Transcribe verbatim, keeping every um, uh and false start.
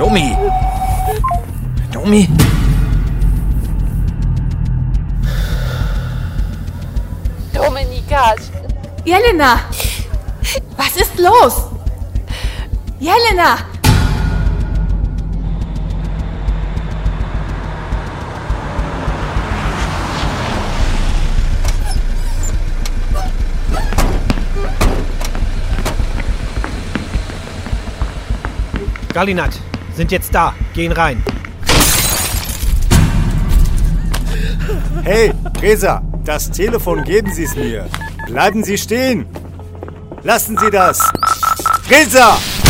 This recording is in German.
Domi! Domi! Dominika! Jelena! Was ist los? Jelena! Gallinat, sind jetzt da. Gehen rein. Hey, Reza, das Telefon geben Sie es mir. Bleiben Sie stehen. Lassen Sie das. Reza!